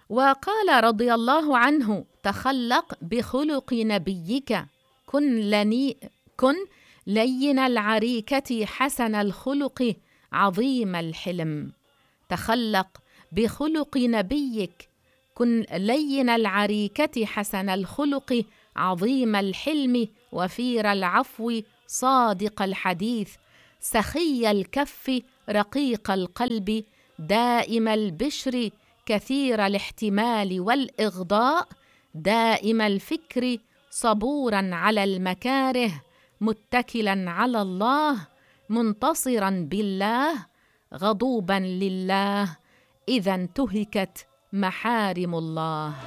وقال رضي الله عنه: تخلق بخلق نبيك، كن لين العريكة حسن الخلق عظيم الحلم. تخلق بخلق نبيك، كن لين العريكة حسن الخلق عظيم الحلم، وفير العفو صادق الحديث، سخي الكف رقيق القلب، دائم البشر كثير الاحتمال والإغضاء، دائم الفكر صبورا على المكاره، متكلا على الله، منتصرا بالله، غضوبا لله إذا انتهكت محارم الله.